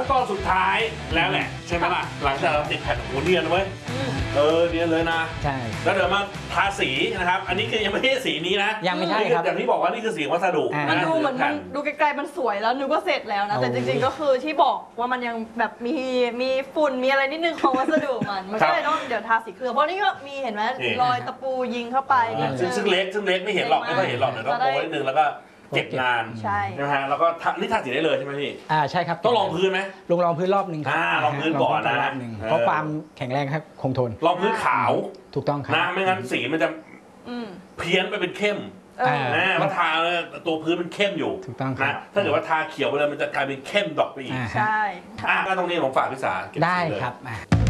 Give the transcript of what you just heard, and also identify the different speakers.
Speaker 1: นตอนสุดท้ายแล้วแหละใช่ไหมล่ะหลังจากเราติดแผ่นโอ้เนียนเว้ยเนียนเลยนะ
Speaker 2: ใช่
Speaker 1: แล้วเดี๋ยวมาทาสีนะครับอันนี้คือยังไม่ใช่สีนี้นะ
Speaker 2: ยังไม่ใช่ครับ
Speaker 1: อย่างที่บอกว่านี่คือสีวัสดุ
Speaker 3: มันดูเหมือนมันดูไกลๆมันสวยแล้วนึกว่าเสร็จแล้วนะแต่จริงๆก็คือที่บอกว่ามันยังแบบมีฝุ่นมีอะไรนิดนึงของวัสดุมันก็เลยต้องเดี๋ยวทาสีเคลือบเพราะนี่ก็มีเห็นไหมรอยตะปูยิงเข้าไป
Speaker 1: ซึ่งเล็กไม่เห็นหรอกไม่ค่อยเห็นหรอกเดี๋ยวต้องโปรนิดนึงแล้วก็เก็บงาน
Speaker 3: ใช่
Speaker 1: นะฮะแล้วก็นี่ทาสีได้เลยใช่ไหมพี่
Speaker 2: ใช่ครับ
Speaker 1: ต้องลองพื้นไหม
Speaker 2: ลองพื้นรอบหนึ่ง
Speaker 1: ลองพื้นก่อนนะ
Speaker 2: เพราะความแข็งแรงครับคงทน
Speaker 1: ลองพื้นขาว
Speaker 2: ถูกต้องครับ
Speaker 1: นะไม่งั้นสีมันจะเพี้ยนไปเป็นเข้มมาทาตัวพื้นมันเข้มอยู่
Speaker 2: ถูกต้องครับ
Speaker 1: ถ้าเกิดว่าทาเขียวไปเลยมันจะกลายเป็นเข้มดอกไปอีก
Speaker 3: ใช่
Speaker 1: ก็ตรงนี้ผมฝากพี่สา
Speaker 2: ได้ครับ